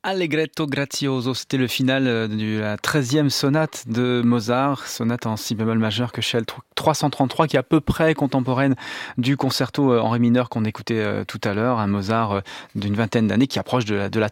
Allegretto grazioso, c'était le final de la 13e sonate de Mozart, sonate en si bémol majeur que Shell 333, qui est à peu près contemporaine du concerto en ré mineur qu'on écoutait tout à l'heure, un Mozart d'une vingtaine d'années qui approche de la